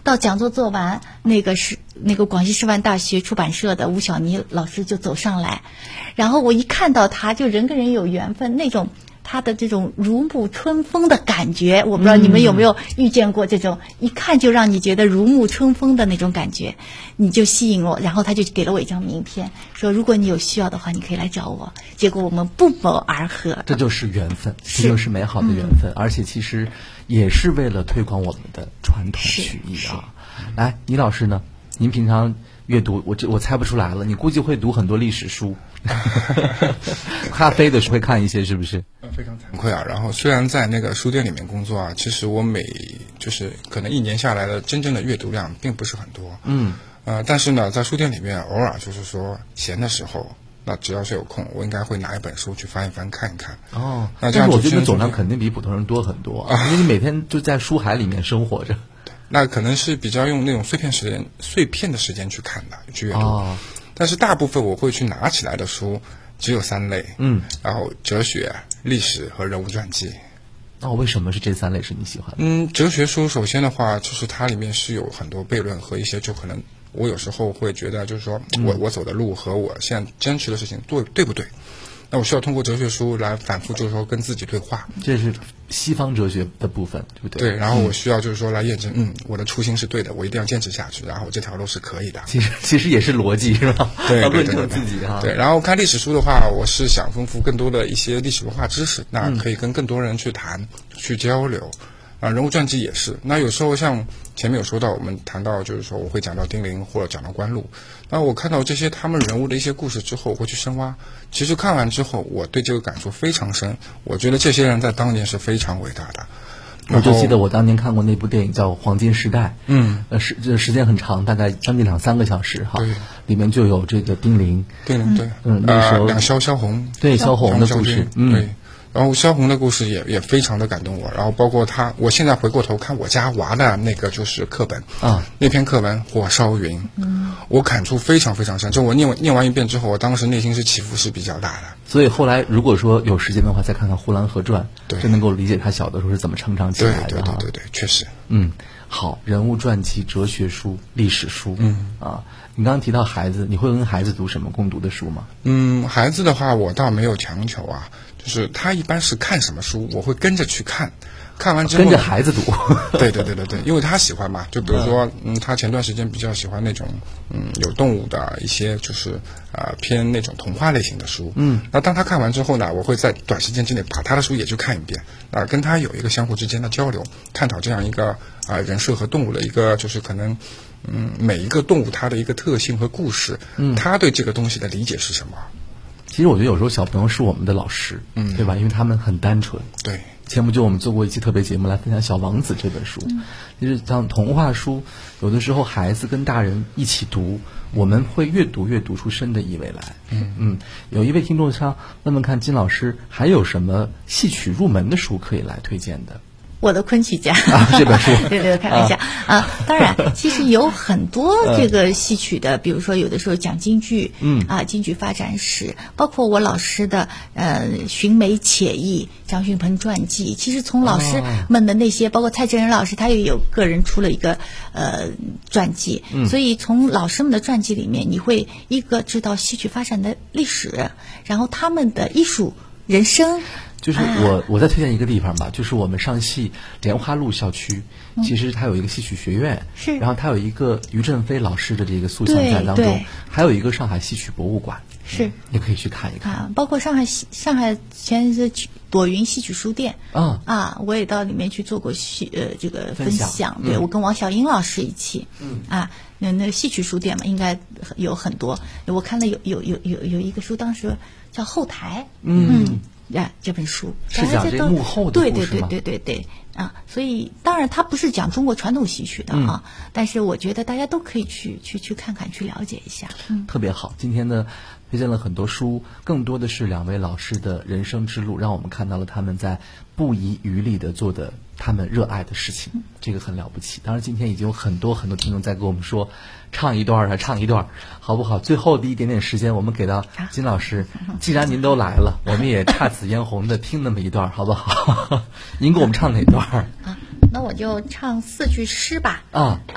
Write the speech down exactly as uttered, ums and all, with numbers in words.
到讲座做完，那个是那个广西师范大学出版社的吴晓妮老师就走上来，然后我一看到他，就人跟人有缘分那种。他的这种如沐春风的感觉，我不知道你们有没有遇见过这种、嗯、一看就让你觉得如沐春风的那种感觉，你就吸引我，然后他就给了我一张名片，说如果你有需要的话你可以来找我，结果我们不谋而合。 这就是缘分，这就是美好的缘分、嗯、而且其实也是为了推广我们的传统曲艺啊。来，倪老师呢，您平常阅读，我这我猜不出来了，你估计会读很多历史书咖啡的书会看一些是不是？ 非常惭愧啊，然后虽然在那个书店里面工作啊，其实我每就是可能一年下来的真正的阅读量并不是很多， 嗯呃，但是呢在书店里面偶尔就是说闲的时候，那只要是有空我应该会拿一本书去翻一翻看一看。 哦， 那这样但是我觉得总量肯定比普通人多很多、啊、因为你每天就在书海里面生活着。 那可能是比较用那种碎片时间碎片的时间去看的去阅读、 哦、 但是大部分我会去拿起来的书只有三类， 嗯， 然后哲学、历史和人物传记。 那、哦、为什么是这三类是你喜欢的？ 嗯，哲学书首先的话就是它里面是有很多悖论和一些就可能我有时候会觉得就是说我、嗯、我走的路和我现在坚持的事情对对不对，那我需要通过哲学书来反复就是说跟自己对话， 这是西方哲学的部分对不对？ 对，然后我需要就是说来验证，嗯，我的初心是对的，我一定要坚持下去，然后这条路是可以的。 其实其实也是逻辑是吧？ 对， 要论证自己哈。 对，然后看历史书的话，我是想丰富更多的一些历史文化知识，那可以跟更多人去谈、嗯、去交流。啊，人物传记也是。那有时候像前面有说到，我们谈到就是说我会讲到丁玲或者讲到关露，那我看到这些他们人物的一些故事之后，我会去深挖。其实看完之后，我对这个感触非常深。我觉得这些人在当年是非常伟大的。 我就记得我当年看过那部电影叫《黄金时代》， 嗯， 呃，时这时间很长，大概将近两三个小时哈。里面就有这个丁玲， 丁玲对， 嗯，那时候、 呃、两萧萧红， 对萧红的故事，嗯。 对，然后萧红的故事也也非常的感动我，然后包括他，我现在回过头看我家娃的那个就是课本啊， 那篇课文《火烧云》，嗯，我感触非常非常深，就我念念完一遍之后，我当时内心是起伏是比较大的。 所以后来如果说有时间的话，再看看《呼兰河传》， 对， 就能够理解他小的时候是怎么成长起来的。 对对对对对，确实。 嗯，好，人物传记、哲学书、历史书， 嗯啊，你刚刚提到孩子，你会跟孩子读什么共读的书吗？ 嗯，孩子的话，我倒没有强求啊。就是他一般是看什么书，我会跟着去看，看完之后跟着孩子读。 对对对对对，因为他喜欢嘛。就比如说，嗯，他前段时间比较喜欢那种，嗯，有动物的一些，就是呃偏那种童话类型的书。 嗯， 那当他看完之后呢，我会在短时间之内把他的书也去看一遍，啊、呃，跟他有一个相互之间的交流，探讨这样一个啊、呃、人设和动物的一个，就是可能，嗯，每一个动物它的一个特性和故事， 嗯， 他对这个东西的理解是什么？ 其实我觉得有时候小朋友是我们的老师， 嗯， 对吧？因为他们很单纯。 对， 前不久我们做过一期特别节目来分享《小王子》这本书，嗯，就是像童话书，有的时候孩子跟大人一起读，我们会越读越读出深的意味来。 嗯嗯，有一位听众想问问看金老师还有什么戏曲入门的书可以来推荐的？ 我的昆曲家、 啊、这本书对对，开玩笑 啊, 啊当然其实有很多这个戏曲的、嗯、比如说有的时候讲京剧， 嗯啊京剧发展史，包括我老师的呃寻梅且意张勋鹏传记，其实从老师们的那些、哦、包括蔡振仁老师他也有个人出了一个呃传记、 嗯、 所以从老师们的传记里面你会一个知道戏曲发展的历史，然后他们的艺术人生。 就是我我再推荐一个地方吧，就是我们上戏莲花路校区，其实它有一个戏曲学院， 是， 然后它有一个于振飞老师的这个塑像在当中，还有一个上海戏曲博物馆， 是， 你可以去看一看。 啊，包括上海上海前是朵云戏曲书店， 啊啊，我也到里面去做过戏呃这个分享， 分享对、 嗯、 我跟王小英老师一起， 嗯啊，那那个戏曲书店嘛，应该有很多，我看了有有有有有一个书，当时叫后台， 嗯。 嗯啊，这本书是讲这幕后的故事吗？ 对对对对对对啊！所以当然它不是讲中国传统戏曲的啊、嗯，但是我觉得大家都可以去去去看看，去了解一下。嗯， 特别好。今天呢，推荐了很多书，更多的是两位老师的人生之路，让我们看到了他们在不遗余力的做的他们热爱的事情，嗯、这个很了不起。当然，今天已经有很多很多听众在跟我们说，唱一段啊，唱一段，好不好？最后的一点点时间，我们给到金老师。既然您都来了，我们也姹紫嫣红的听那么一段，好不好？您给我们唱哪段？ 啊，那我就唱四句诗吧。 啊。